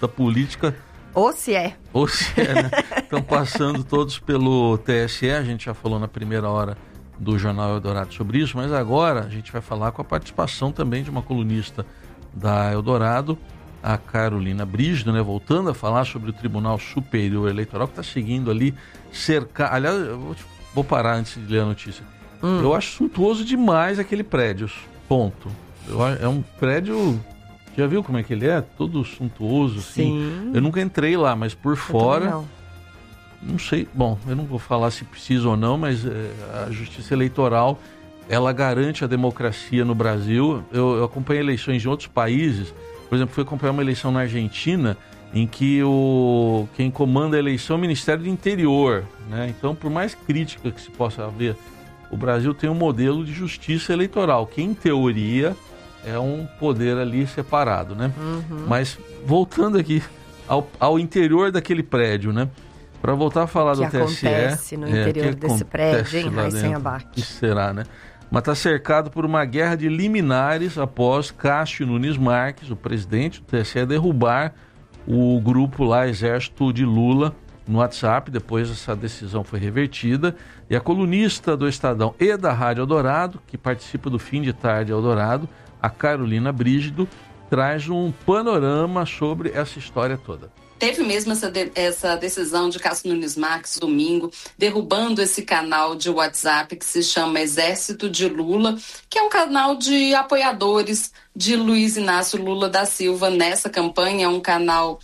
da política. Ou se é. Ou se é, né? Estão passando todos pelo TSE, a gente já falou na primeira hora do Jornal Eldorado sobre isso, mas agora a gente vai falar com a participação também de uma colunista da Eldorado, a Carolina Brígido, né? Voltando a falar sobre o Tribunal Superior Eleitoral, que está seguindo ali cercar. Aliás, eu vou parar antes de ler a notícia. Eu acho suntuoso demais aquele prédio, ponto. É um prédio... Já viu como é que ele é? Todo suntuoso, assim. Sim. Eu nunca entrei lá, mas por fora... Não sei, bom, eu não vou falar se precisa ou não, mas a Justiça Eleitoral, ela garante a democracia no Brasil. Eu acompanhei eleições em outros países. Por exemplo, fui acompanhar uma eleição na Argentina, em que quem comanda a eleição é o Ministério do Interior, né? Então, por mais crítica que se possa haver, o Brasil tem um modelo de justiça eleitoral, que em teoria é um poder ali separado, né? Mas voltando aqui ao interior daquele prédio, né? Para voltar a falar do TSE... Que acontece no interior desse prédio, hein, Raíssen Abac? Que será, né? Mas está cercado por uma guerra de liminares após Cássio Nunes Marques, o presidente do TSE, derrubar o grupo lá, Exército de Lula, no WhatsApp. Depois essa decisão foi revertida. E a colunista do Estadão e da Rádio Eldorado, que participa do Fim de Tarde Eldorado, a Carolina Brígido, traz um panorama sobre essa história toda. Teve mesmo essa decisão de Cássio Nunes Marques domingo, derrubando esse canal de WhatsApp que se chama Exército de Lula, que é um canal de apoiadores de Luiz Inácio Lula da Silva nessa campanha. É um canal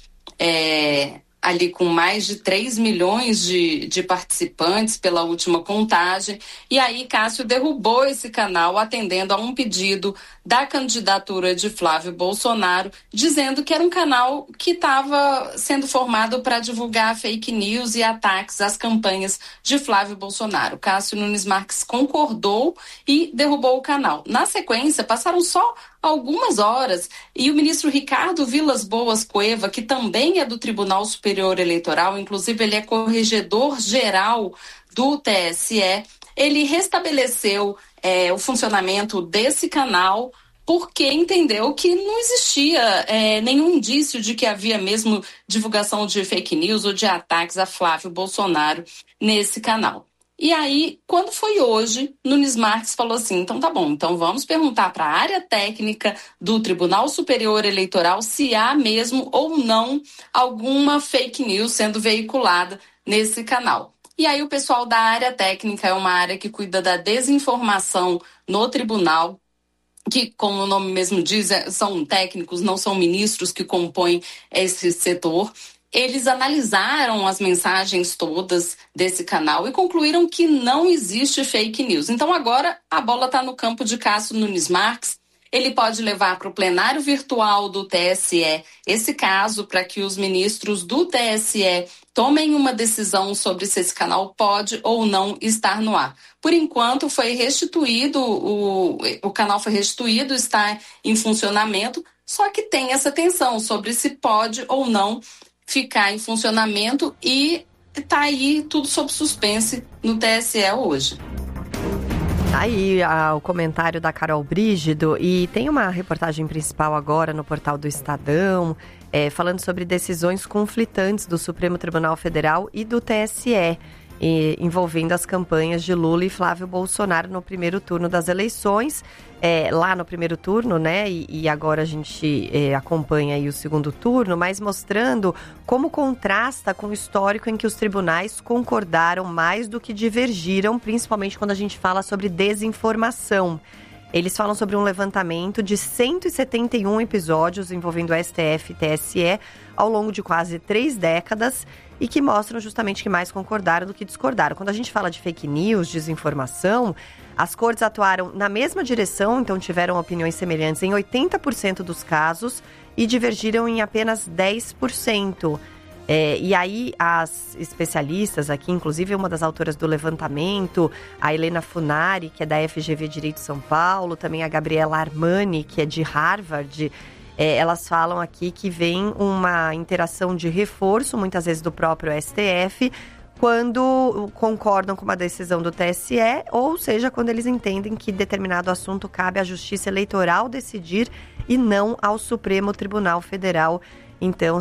ali com mais de 3 milhões de participantes pela última contagem. E aí Cássio derrubou esse canal atendendo a um pedido da candidatura de Flávio Bolsonaro, dizendo que era um canal que estava sendo formado para divulgar fake news e ataques às campanhas de Flávio Bolsonaro. Cássio Nunes Marques concordou e derrubou o canal. Na sequência, passaram só algumas horas e o ministro Ricardo Vilas Boas Cueva, que também é do Tribunal Superior Eleitoral, inclusive ele é corregedor-geral do TSE, ele restabeleceu o funcionamento desse canal porque entendeu que não existia nenhum indício de que havia mesmo divulgação de fake news ou de ataques a Flávio Bolsonaro nesse canal. E aí, quando foi hoje, Nunes Marques falou assim, então tá bom, então vamos perguntar para a área técnica do Tribunal Superior Eleitoral se há mesmo ou não alguma fake news sendo veiculada nesse canal. E aí o pessoal da área técnica é uma área que cuida da desinformação no tribunal, que, como o nome mesmo diz, são técnicos, não são ministros que compõem esse setor. Eles analisaram as mensagens todas desse canal e concluíram que não existe fake news. Então agora a bola está no campo de Cássio Nunes Marques. Ele pode levar para o plenário virtual do TSE esse caso para que os ministros do TSE tomem uma decisão sobre se esse canal pode ou não estar no ar. Por enquanto foi restituído, o canal foi restituído, está em funcionamento, só que tem essa tensão sobre se pode ou não ficar em funcionamento e está aí tudo sob suspense no TSE hoje. Aí o comentário da Carol Brígido, e tem uma reportagem principal agora no portal do Estadão, falando sobre decisões conflitantes do Supremo Tribunal Federal e do TSE, envolvendo as campanhas de Lula e Flávio Bolsonaro no primeiro turno das eleições. Lá no primeiro turno, né, e agora a gente acompanha aí o segundo turno, mas mostrando como contrasta com o histórico em que os tribunais concordaram mais do que divergiram, principalmente quando a gente fala sobre desinformação. Eles falam sobre um levantamento de 171 episódios envolvendo o STF e TSE ao longo de quase 3 décadas e que mostram justamente que mais concordaram do que discordaram. Quando a gente fala de fake news, desinformação, as cortes atuaram na mesma direção, então tiveram opiniões semelhantes em 80% dos casos e divergiram em apenas 10%. E aí as especialistas aqui, inclusive uma das autoras do levantamento, a Helena Funari, que é da FGV Direito de São Paulo, também a Gabriela Armani, que é de Harvard, elas falam aqui que vem uma interação de reforço, muitas vezes do próprio STF, quando concordam com uma decisão do TSE, ou seja, quando eles entendem que determinado assunto cabe à Justiça Eleitoral decidir e não ao Supremo Tribunal Federal. Então,